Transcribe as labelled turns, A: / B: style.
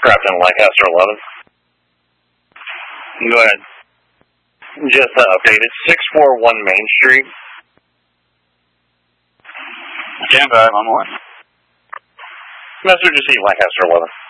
A: Grafton, Lancaster 11. Go ahead. Just updated. 641 Main Street.
B: Stand by, 1 more.
A: Message received, Lancaster 11.